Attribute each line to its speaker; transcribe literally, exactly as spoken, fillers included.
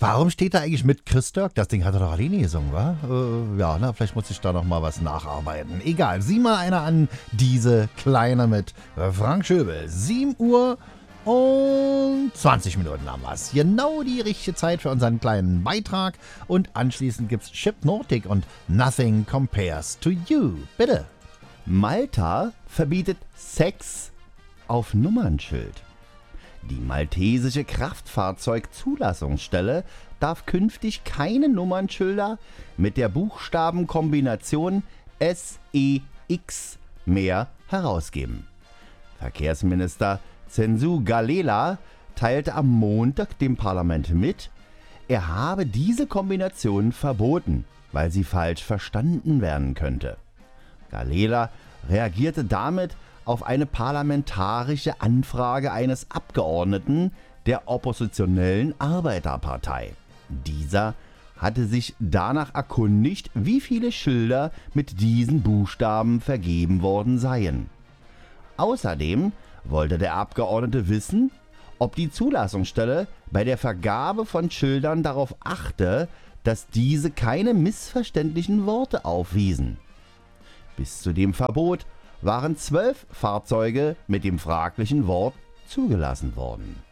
Speaker 1: Warum steht da eigentlich mit Chris Dirk? Das Ding hat er doch alleine gesungen, wa? Äh, ja, na, vielleicht muss ich da noch mal was nacharbeiten. Egal, sieh mal einer an, diese Kleine mit Frank Schöbel. sieben Uhr und zwanzig Minuten haben wir's. Genau die richtige Zeit für unseren kleinen Beitrag. Und anschließend gibt's Hypnotic und Nothing Compares to You. Bitte.
Speaker 2: Malta verbietet Sex auf Nummernschild. Die maltesische Kraftfahrzeugzulassungsstelle darf künftig keine Nummernschilder mit der Buchstabenkombination S E X mehr herausgeben. Verkehrsminister Censu Galela teilte am Montag dem Parlament mit, er habe diese Kombination verboten, weil sie falsch verstanden werden könnte. Galela reagierte damit auf eine parlamentarische Anfrage eines Abgeordneten der oppositionellen Arbeiterpartei. Dieser hatte sich danach erkundigt, wie viele Schilder mit diesen Buchstaben vergeben worden seien. Außerdem wollte der Abgeordnete wissen, ob die Zulassungsstelle bei der Vergabe von Schildern darauf achte, dass diese keine missverständlichen Worte aufwiesen. Bis zu dem Verbot waren zwölf Fahrzeuge mit dem fraglichen Wort zugelassen worden.